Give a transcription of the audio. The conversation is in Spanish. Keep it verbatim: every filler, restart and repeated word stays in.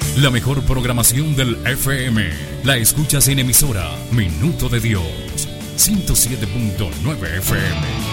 La mejor programación del F M la escuchas en emisora Minuto de Dios, ciento siete punto nueve F M.